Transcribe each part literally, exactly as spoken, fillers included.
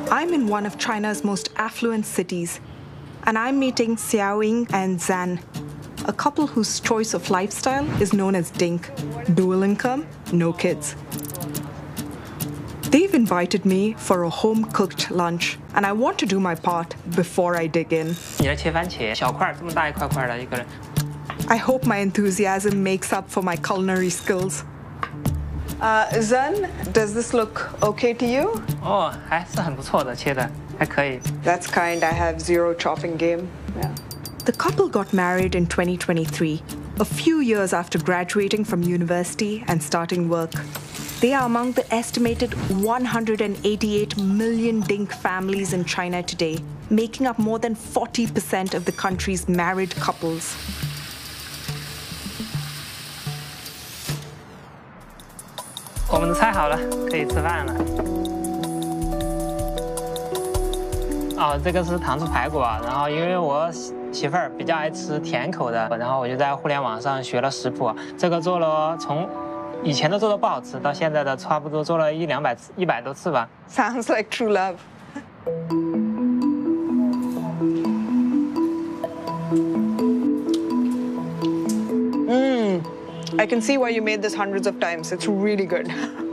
I'm in one of China's most affluent cities, and I'm meeting Xiaoying and Zan, a couple whose choice of lifestyle is known as Dink, dual income, no kids. They've invited me for a home-cooked lunch, and I want to do my part before I dig in. I hope my enthusiasm makes up for my culinary skills. Uh, Zan, does this look okay to you? Oh, 还是很不错的，切的还可以。 That's kind. I have zero chopping game. Yeah. The couple got married in twenty twenty-three, a few years after graduating from university and starting work. They are among the estimated one hundred eighty-eight million Dink families in China today, making up more than forty percent of the country's married couples. 我们的菜好了，可以吃饭了。哦，这个是糖醋排骨，然后因为我媳妇儿比较爱吃甜口的，然后我就在互联网上学了食谱。这个做了从以前的做的不好吃，到现在的差不多做了一两百次、一百多次吧。 Sounds like true love. Mmm, I can see why you made this hundreds of times. It's really good.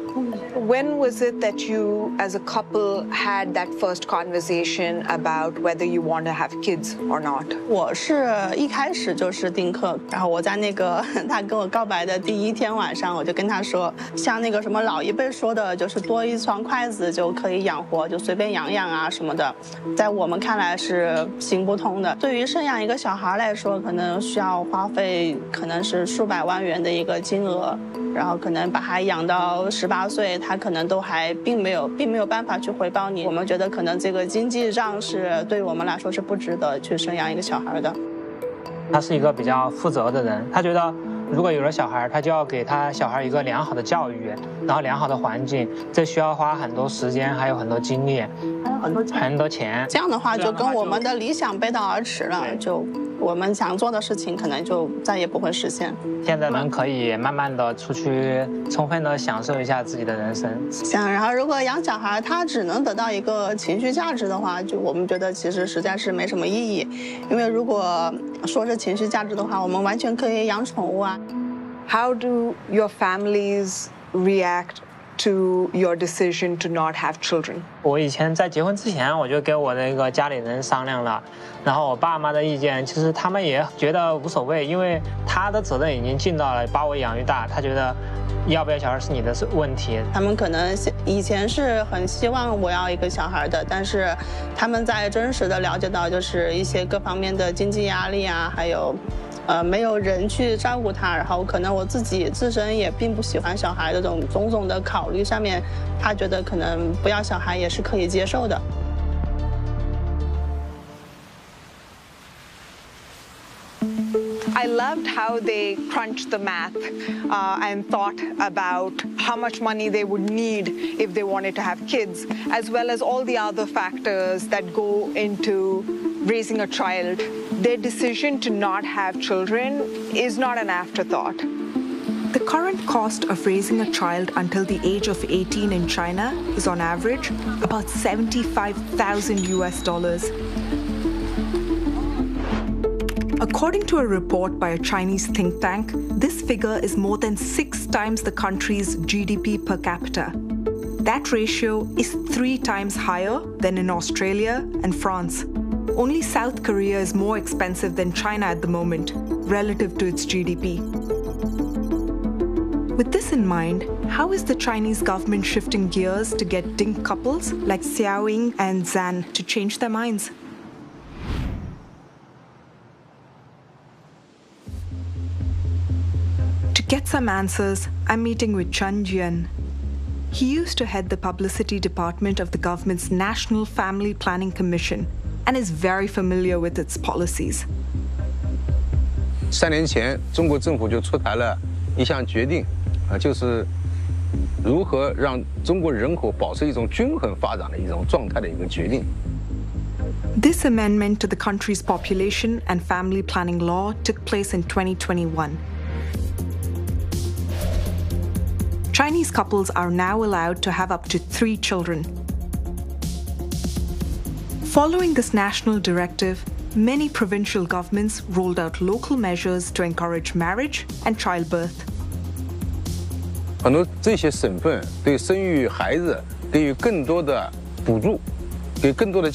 When was it that you, as a couple, had that first conversation about whether you want to have kids or not? 我是一开始就是丁克，然后我在那个他跟我告白的第一天晚上，我就跟他说，像那个什么老一辈说的，就是多一双筷子就可以养活，就随便养养啊什么的，在我们看来是行不通的。对于生养一个小孩来说，可能需要花费可能是数百万元的一个金额，然后可能把他养到十八岁，他可能都还并没有并没有办法去回报你。我们觉得可能这个经济上是对我们来说是不值得去生养一个小孩的。 他是一个比较负责的人，他觉得如果有了小孩，他就要给他小孩一个良好的教育，然后良好的环境，这需要花很多时间，还有很多精力， 还有很多钱。 很多钱。 这样的话就跟我们的理想背道而驰了，就我们想做的事情可能就再也不会实现。 现在人可以慢慢的出去，充分的享受一下自己的人生。 像然后如果养小孩，他只能得到一个情绪价值的话，就我们觉得其实实在是没什么意义，因为如果说是情绪价值的话，我们完全可以养宠物啊。 How do your families react to your decision to not have children? 我以前在结婚之前，我就跟我那个家里人商量了，然后我爸妈的意见，其实他们也觉得无所谓，因为他的责任已经尽到了，把我养育大，他觉得要不要小孩是你的问题。 他们可能以前是很希望我要一个小孩的，但是他们在真实的了解到就是一些各方面的经济压力啊，还有呃，没有人去照顾他，然后可能我自己自身也并不喜欢小孩的这种种种的考虑上面，他觉得可能不要小孩也是可以接受的。 I loved how they crunched the math uh, and thought about how much money they would need if they wanted to have kids, as well as all the other factors that go into raising a child. Their decision to not have children is not an afterthought. The current cost of raising a child until the age of eighteen in China is on average about seventy-five thousand U S dollars. According to a report by a Chinese think tank, this figure is more than six times the country's G D P per capita. That ratio is three times higher than in Australia and France. Only South Korea is more expensive than China at the moment, relative to its G D P. With this in mind, how is the Chinese government shifting gears to get Dink couples like Xiaoying and Zan to change their minds? To get some answers, I'm meeting with Chen Jian. He used to head the publicity department of the government's National Family Planning Commission and is very familiar with its policies. 三年前，中国政府就出台了一项决定，啊，就是如何让中国人口保持一种均衡发展的一种状态的一个决定。 This amendment to the country's population and family planning law took place in twenty twenty-one. Chinese couples are now allowed to have up to three children. Following this national directive, many provincial governments rolled out local measures to encourage marriage and childbirth. 很多这些省份对生育孩子给予更多的补助，给更多的